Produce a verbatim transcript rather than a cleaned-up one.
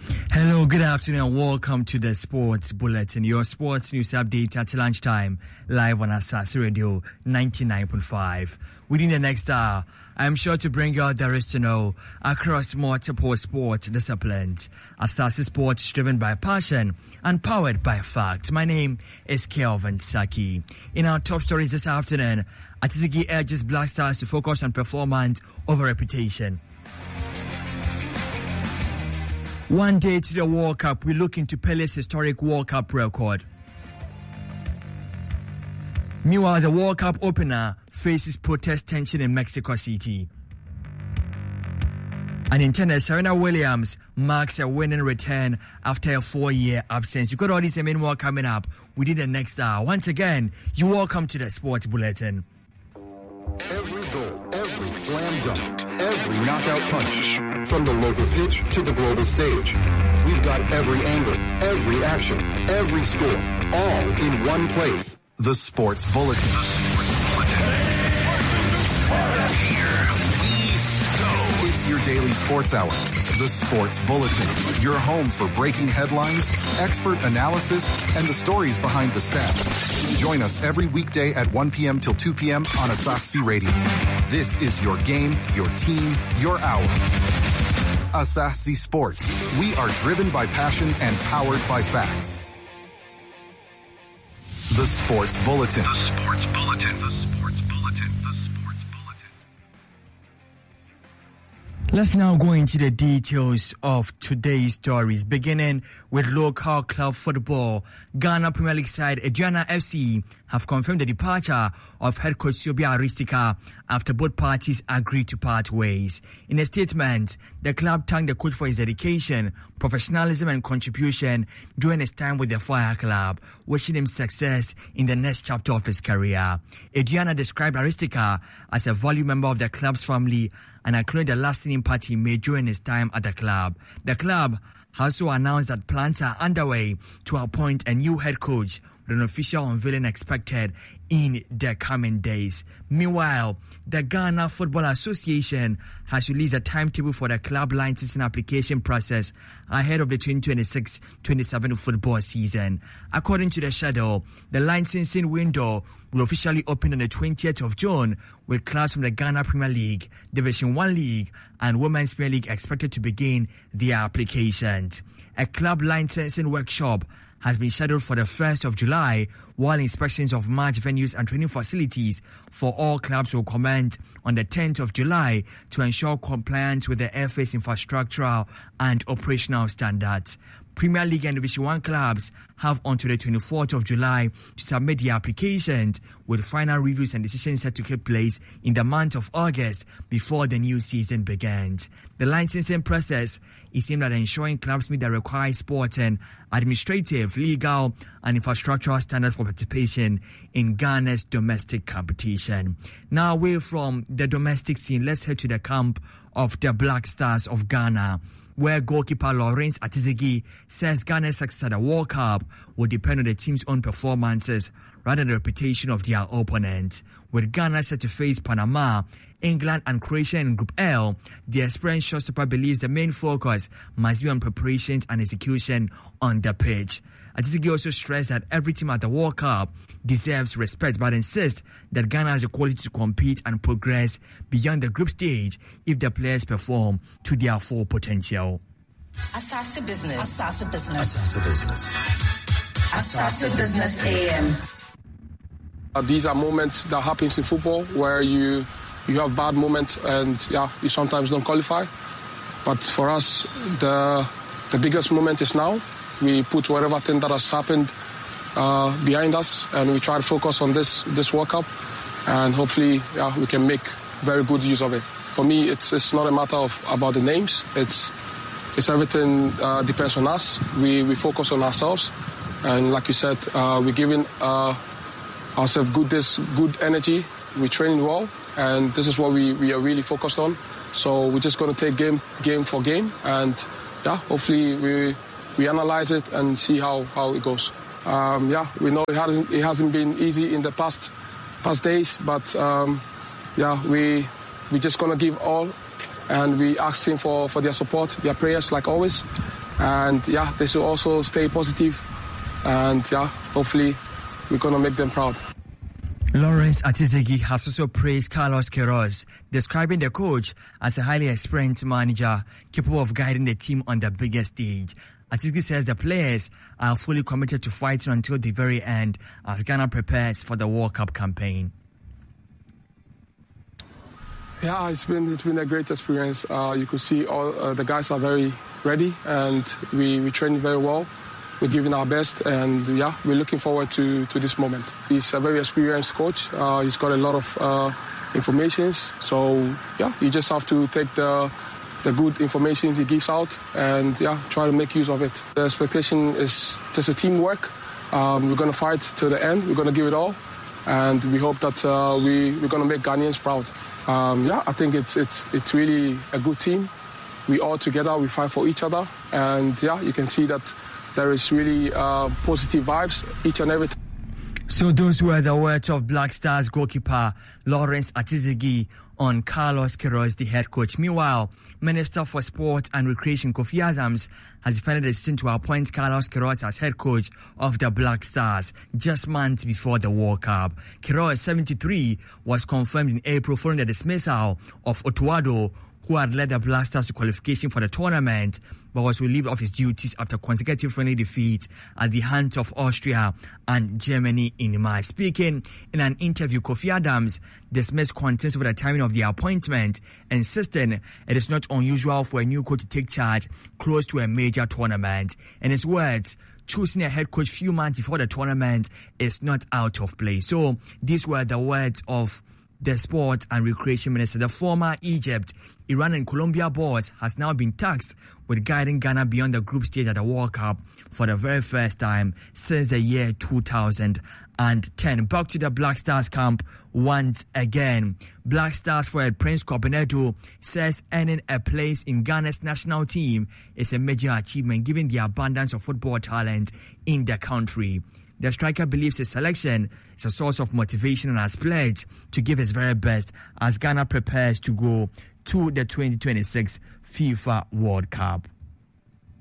Hello, good afternoon, and welcome to the Sports Bulletin, your sports news update at lunchtime, live on Asase Radio ninety-nine point five. Within the next hour, I'm sure to bring you out there is to know across multiple sports disciplines. Asase Sports, driven by passion and powered by fact. My name is Kelvin Saki. In our top stories this afternoon, Atizigi urges Black Stars to focus on performance over reputation. One day to the World Cup, we look into Pele's historic World Cup record. Meanwhile, the World Cup opener faces protest tension in Mexico City. And in tennis, Serena Williams marks a winning return after a four-year absence. You've got all these and many more coming up within the next hour. Once again, you're welcome to the Sports Bulletin. Every goal, every slam dunk, every knockout punch. From the local pitch to the global stage. We've got every angle, every action, every score, all in one place. The Sports Bulletin. It's your daily sports hour. The Sports Bulletin. Your home for breaking headlines, expert analysis, and the stories behind the stats. Join us every weekday at one p.m. till two p.m. on Asase Radio. This is your game, your team, your hour. Asase Sports. We are driven by passion and powered by facts. The Sports Bulletin. The Sports Bulletin. The Sports Bulletin. The Sports Bulletin. Let's now go into the details of today's stories, beginning with local club football. Ghana Premier League side Aduana F C have confirmed the departure of head coach Siobia Aristika after both parties agreed to part ways. In a statement, the club thanked the coach for his dedication, professionalism and contribution during his time with the Fire Club, wishing him success in the next chapter of his career. Aduana described Aristika as a valued member of the club's family and acknowledged the lasting impact he made during his time at the club. The club has also announced that plans are underway to appoint a new head coach with an official unveiling expected in the coming days. Meanwhile, the Ghana Football Association has released a timetable for the club licensing application process ahead of the twenty twenty-six twenty-seven football season. According to the schedule, the licensing window will officially open on the twentieth of June, with clubs from the Ghana Premier League, Division one League, and Women's Premier League expected to begin their applications. A club licensing workshop has been scheduled for the first of July, while inspections of match venues and training facilities for all clubs will commence on the tenth of July to ensure compliance with the F A's infrastructural and operational standards. Premier League and Division one clubs have until the twenty-fourth of July to submit their applications, with final reviews and decisions set to take place in the month of August before the new season begins. The licensing process is aimed at ensuring clubs meet the required sporting, administrative, legal, and infrastructural standards for participation in Ghana's domestic competition. Now, away from the domestic scene, let's head to the camp of the Black Stars of Ghana, where goalkeeper Lawrence Atizigi says Ghana's success at the World Cup will depend on the team's own performances rather than the reputation of their opponent. With Ghana set to face Panama, England and Croatia in Group L, the experienced showstopper believes the main focus must be on preparations and execution on the pitch. Atizigi also stressed that every team at the World Cup deserves respect, but insists that Ghana has the quality to compete and progress beyond the group stage if the players perform to their full potential. Asase Business. Asase Business. Asase Business. Asase Business A M. Uh, these are moments that happens in football where you you have bad moments and yeah, you sometimes don't qualify. But for us, the the biggest moment is now. We put whatever thing that has happened uh, behind us, and we try to focus on this this World Cup, and hopefully yeah, we can make very good use of it. For me, it's it's not a matter of about the names. It's it's everything uh, depends on us. We we focus on ourselves, and like you said, uh, we're giving uh, ourselves good this good energy. We're training well, and this is what we, we are really focused on. So we're just going to take game game for game, and yeah, hopefully we. We analyze it and see how, how it goes. Um, yeah, we know it hasn't it hasn't been easy in the past past days, but um, yeah, we we just gonna give all, and we asking for, for their support, their prayers like always, And yeah, they should also stay positive. And yeah, hopefully we're going to make them proud. Lawrence Atizigi has also praised Carlos Queiroz, describing the coach as a highly experienced manager capable of guiding the team on the biggest stage. Atizigi says the players are fully committed to fighting until the very end as Ghana prepares for the World Cup campaign. Yeah, it's been it's been a great experience. Uh, you could see all uh, the guys are very ready, and we we train very well. We're giving our best, and yeah, we're looking forward to, to this moment. He's a very experienced coach. Uh, he's got a lot of uh, information, so yeah, you just have to take the the good information he gives out and yeah, try to make use of it. The expectation is just a teamwork. Um, we're going to fight till the end. We're going to give it all, and we hope that uh, we we're going to make Ghanaians proud. Um, yeah, I think it's it's it's really a good team. We all together, we fight for each other, and yeah, you can see that there is really uh, positive vibes each and every time. So those were the words of Black Stars goalkeeper Lawrence Atizigi on Carlos Queiroz, the head coach. Meanwhile, Minister for Sport and Recreation Kofi Adams has defended the decision to appoint Carlos Queiroz as head coach of the Black Stars just months before the World Cup. Queiroz, seventy-three, was confirmed in April following the dismissal of Otuado, who had led the Black Stars to qualification for the tournament, but was relieved of his duties after consecutive friendly defeats at the hands of Austria and Germany in March. Speaking in an interview, Kofi Adams dismissed concerns over the timing of the appointment, insisting it is not unusual for a new coach to take charge close to a major tournament. In his words, choosing a head coach few months before the tournament is not out of place. So these were the words of the Sport and Recreation Minister. The former Egypt, Iran and Colombia boss has now been tasked with guiding Ghana beyond the group stage at the World Cup for the very first time since the year two thousand ten. Back to the Black Stars camp once again. Black Stars forward Prince Korpenedo says earning a place in Ghana's national team is a major achievement given the abundance of football talent in the country. The striker believes his selection is a source of motivation and has pledged to give his very best as Ghana prepares to go to the twenty twenty-six FIFA World Cup.